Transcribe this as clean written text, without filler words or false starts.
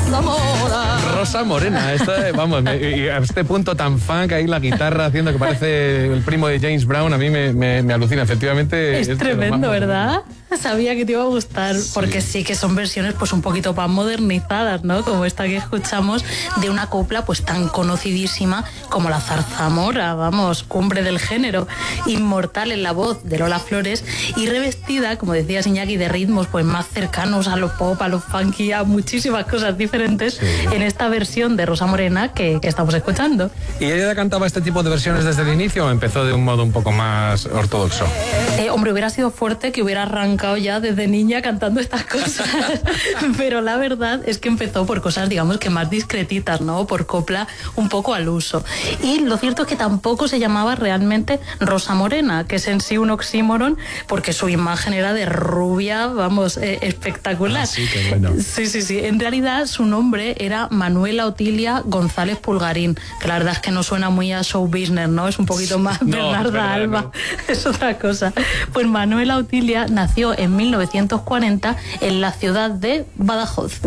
Rosa Morena, vamos, y a este punto tan funk, ahí la guitarra haciendo que parece el primo de James Brown, a mí me alucina, efectivamente. Es tremendo, ¿verdad? Sabía que te iba a gustar, porque sí que son versiones pues un poquito más modernizadas, ¿no? Como esta que escuchamos de una copla pues tan conocidísima como la zarzamora, vamos, cumbre del género, inmortal en la voz de Lola Flores y revestida, como decía Iñaki, de ritmos pues más cercanos a lo pop, a lo funky, a muchísimas cosas diferentes en esta versión de Rosa Morena que estamos escuchando. ¿Y ella cantaba este tipo de versiones desde el inicio o empezó de un modo un poco más ortodoxo? Hombre, hubiera sido fuerte que hubiera arrancado ya desde niña cantando estas cosas, pero la verdad es que empezó por cosas, digamos, que más discretitas, ¿no? Por copla un poco al uso. Y lo cierto es que tampoco se llamaba realmente Rosa Morena, que es en sí un oxímoron, porque su imagen era de rubia, vamos, espectacular. Sí, qué bueno. Sí. En realidad su nombre era Manuela Otilia González Pulgarín, que la verdad es que no suena muy a show business, ¿no? Es un poquito más Bernarda Alba, no. Es otra cosa. Pues Manuela Otilia nació en 1940 en la ciudad de Badajoz.